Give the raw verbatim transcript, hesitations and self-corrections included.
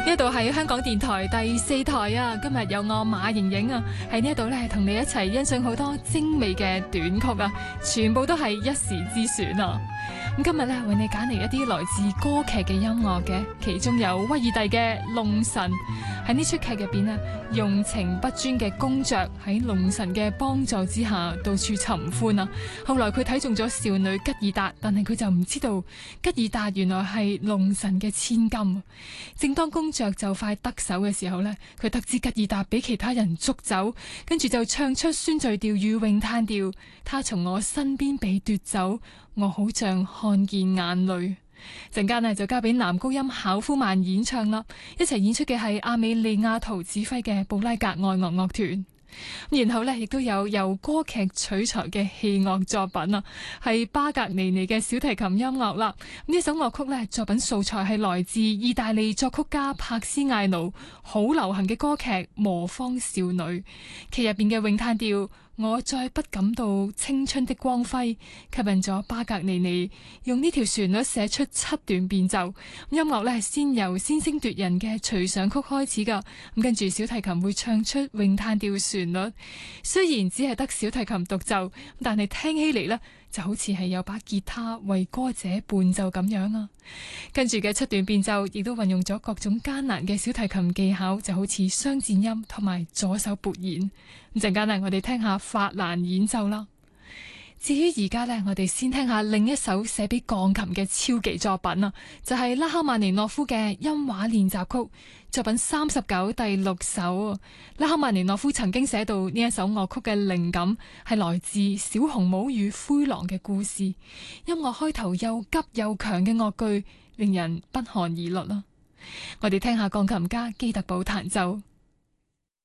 呢度係香港電台第四台啊！今日有我馬瑩瑩啊，喺呢一度咧，同你一齊欣賞好多精美嘅短曲啊，全部都係一時之選啊！咁今日咧，為你揀嚟一啲來自歌劇嘅音樂嘅，其中有威爾第嘅《弄臣》。喺呢出劇入邊啊，用情不專嘅公爵喺弄臣嘅幫助之下到處尋歡啊。後來佢睇中咗少女吉爾達，但係佢就唔知道吉爾達原來係弄臣嘅千金。正當公爵就快得手嘅時候呢，佢得知吉爾達俾其他人捉走，跟住就唱出宣敘調與詠嘆調。他從我身邊被奪走，我好像看見眼淚。陣間呢就交俾男高音考夫曼演唱啦，一齊演出嘅係阿美利亞圖指揮嘅布拉格愛樂樂團。然後呢亦都有由歌劇取材嘅器樂作品啊，係巴格尼尼嘅小提琴音樂啦。呢首樂曲呢，作品素材係來自意大利作曲家柏斯艾努好流行嘅歌劇《磨坊少女》，劇入邊嘅詠嘆調我再不感到青春的光輝，吸引咗巴格尼尼用呢條旋律寫出七段變奏。音樂呢係先由先聲奪人嘅隨想曲開始噶，咁跟住小提琴會唱出詠嘆調旋律。雖然只係得小提琴獨奏，但係聽起嚟呢就好似係有把吉他為歌者伴奏咁樣啊。跟住嘅七段變奏亦都運用咗各種艱難嘅小提琴技巧，就好似雙顫音同埋左手撥弦。咁陣間呢，我哋聽下法蘭演奏啦。至於而家呢，我哋先聽下另一首寫俾鋼琴嘅超級作品啊，就係、是、拉赫曼尼諾夫嘅音畫練習曲作品三十九第六首。拉赫曼尼諾夫曾經寫到呢一首樂曲嘅靈感係來自小紅帽與灰狼嘅故事，音樂開頭又急又強嘅樂句令人不寒而慄啦。我哋聽下鋼琴家基特堡彈奏。